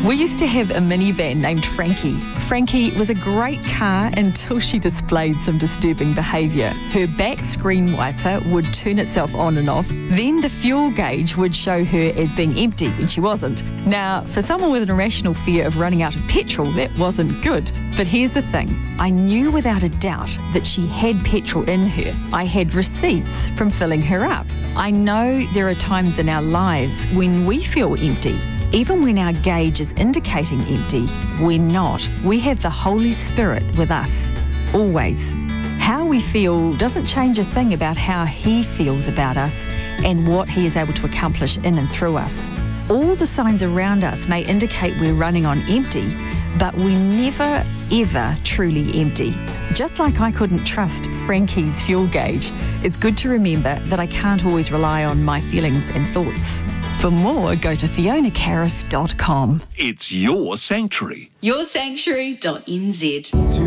We used to have a minivan named Frankie. Frankie was a great car until she displayed some disturbing behaviour. Her back screen wiper would turn itself on and off. Then the fuel gauge would show her as being empty when she wasn't. Now, for someone with an irrational fear of running out of petrol, that wasn't good. But here's the thing. I knew without a doubt that she had petrol in her. I had receipts from filling her up. I know there are times in our lives when we feel empty. Even when our gauge is indicating empty, we're not. We have the Holy Spirit with us, always. How we feel doesn't change a thing about how He feels about us and what He is able to accomplish in and through us. All the signs around us may indicate we're running on empty, but we're never, ever truly empty. Just like I couldn't trust Frankie's fuel gauge, it's good to remember that I can't always rely on my feelings and thoughts. For more, go to fionacarris.com. It's your sanctuary. Yoursanctuary.nz